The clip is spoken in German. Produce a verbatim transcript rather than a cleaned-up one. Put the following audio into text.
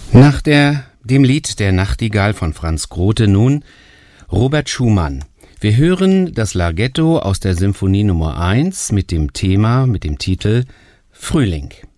Nach der, dem Lied Der Nachtigall von Franz Grothe nun Robert Schumann. Wir hören das Larghetto aus der Symphonie Nummer eins mit dem Thema, mit dem Titel Frühling.